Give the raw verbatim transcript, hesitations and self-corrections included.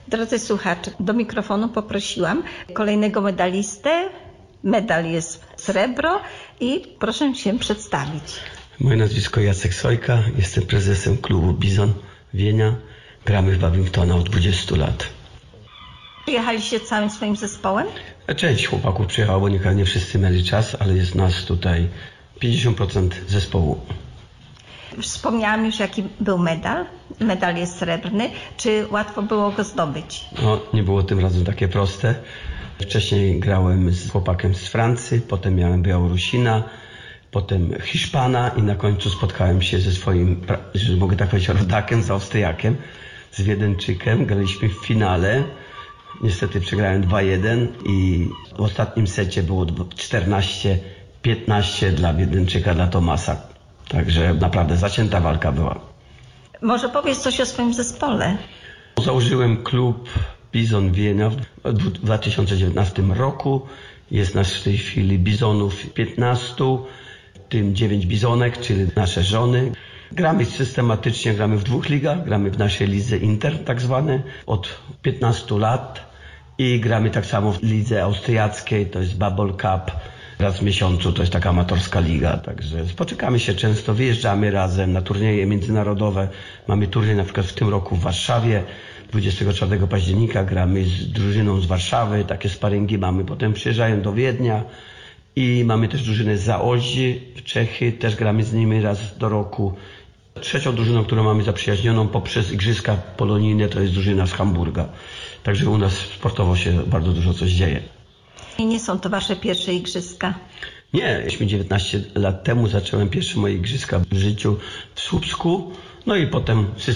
Drodzy słuchacze, do mikrofonu poprosiłam kolejnego medalistę. Medal jest srebro i proszę się przedstawić. Moje nazwisko Jacek Sojka, jestem prezesem klubu Bizon Wienia. Gramy w badmintona od dwudziestu lat. Przyjechaliście całym swoim zespołem? Część chłopaków przyjechała, bo nie, nie wszyscy mieli czas, ale jest nas tutaj pięćdziesiąt procent zespołu. Wspomniałam już, jaki był medal. Medal jest srebrny. Czy łatwo było go zdobyć? No, nie było tym razem takie proste. Wcześniej grałem z chłopakiem z Francji, potem miałem Białorusina, potem Hiszpana i na końcu spotkałem się ze swoim, że mogę tak powiedzieć, rodakiem, z Austriakiem, z Wiedeńczykiem. Graliśmy w finale. Niestety przegrałem dwa jeden i w ostatnim secie było czternaście piętnaście dla Wiedeńczyka, dla Tomasa. Także naprawdę zacięta walka była. Może powiedz coś o swoim zespole. Założyłem klub Bizon Wienia w dwa tysiące dziewiętnastym roku. Jest nas w tej chwili bizonów piętnastu, w tym dziewięć bizonek, czyli nasze żony. Gramy systematycznie, gramy w dwóch ligach. Gramy w naszej lidze Inter tak zwane od piętnastu lat i gramy tak samo w lidze austriackiej, to jest Bubble Cup. Raz w miesiącu, to jest taka amatorska liga, także spotykamy się często, wyjeżdżamy razem na turnieje międzynarodowe. Mamy turniej na przykład w tym roku w Warszawie, dwudziestego czwartego października gramy z drużyną z Warszawy, takie sparingi mamy, potem przyjeżdżają do Wiednia i mamy też drużynę z Zaolzi w Czechy, też gramy z nimi raz do roku. Trzecią drużyną, którą mamy zaprzyjaźnioną poprzez igrzyska polonijne, to jest drużyna z Hamburga, także u nas sportowo się bardzo dużo coś dzieje. I nie są to wasze pierwsze igrzyska? Nie, dziewiętnaście lat temu zacząłem pierwsze moje igrzyska w życiu w Słupsku, no i potem